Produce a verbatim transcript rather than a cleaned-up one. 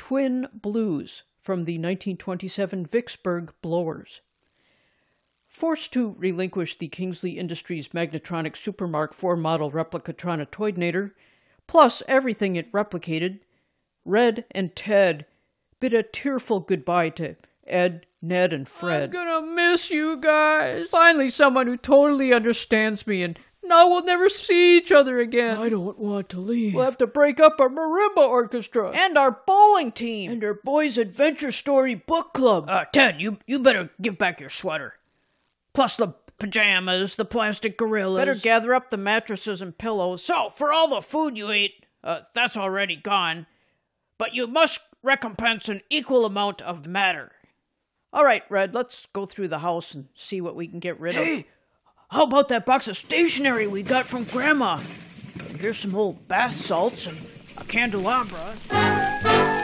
Twin Blues from the nineteen twenty-seven Vicksburg Blowers. Forced to relinquish the Kingsley Industries Magnetronic Supermark four model Replicatrona Toydnator, plus everything it replicated, Red and Ted bid a tearful goodbye to Ed, Ned, and Fred. I'm gonna miss you guys. Finally someone who totally understands me, and now we'll never see each other again. I don't want to leave. We'll have to break up our marimba orchestra. And our bowling team. And our boys' adventure story book club. Uh, Ted, you, you better give back your sweater. Plus the pajamas, the plastic gorillas. Better gather up the mattresses and pillows. So, for all the food you ate, uh, that's already gone. But you must recompense an equal amount of matter. All right, Red, let's go through the house and see what we can get rid hey, of. How about that box of stationery we got from Grandma? Here's some old bath salts and a candelabra.